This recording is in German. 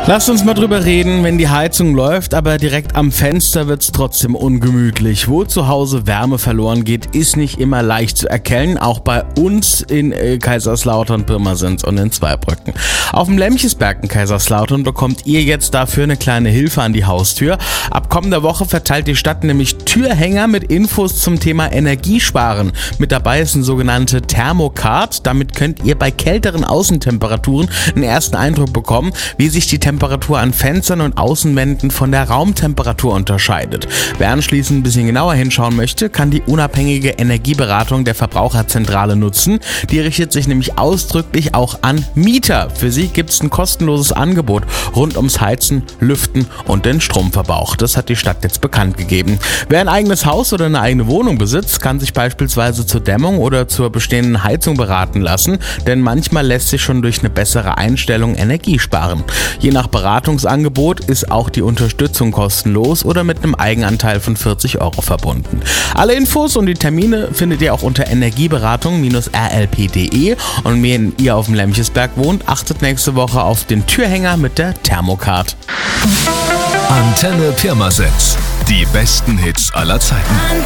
Lasst uns mal drüber reden, wenn die Heizung läuft, aber direkt am Fenster wird's trotzdem ungemütlich. Wo zu Hause Wärme verloren geht, ist nicht immer leicht zu erkennen. Auch bei uns in Kaiserslautern, Pirmasens und in Zweibrücken. Auf dem Lemchesberg in Kaiserslautern bekommt ihr jetzt dafür eine kleine Hilfe an die Haustür. Ab kommender Woche verteilt die Stadt nämlich Türhänger mit Infos zum Thema Energiesparen. Mit dabei ist eine sogenannte Thermocard. Damit könnt ihr bei kälteren Außentemperaturen einen ersten Eindruck bekommen, wie sich die Temperatur an Fenstern und Außenwänden von der Raumtemperatur unterscheidet. Wer anschließend ein bisschen genauer hinschauen möchte, kann die unabhängige Energieberatung der Verbraucherzentrale nutzen. Die richtet sich nämlich ausdrücklich auch an Mieter. Für sie gibt es ein kostenloses Angebot rund ums Heizen, Lüften und den Stromverbrauch. Das hat die Stadt jetzt bekannt gegeben. Wer ein eigenes Haus oder eine eigene Wohnung besitzt, kann sich beispielsweise zur Dämmung oder zur bestehenden Heizung beraten lassen, denn manchmal lässt sich schon durch eine bessere Einstellung Energie sparen. Je nach Beratungsangebot ist auch die Unterstützung kostenlos oder mit einem Eigenanteil von 40 € verbunden. Alle Infos und die Termine findet ihr auch unter energieberatung-rlp.de. Und wenn ihr auf dem Lemchesberg wohnt, achtet nächste Woche auf den Türhänger mit der Thermocard. Antenne Pirmasens. Die besten Hits aller Zeiten.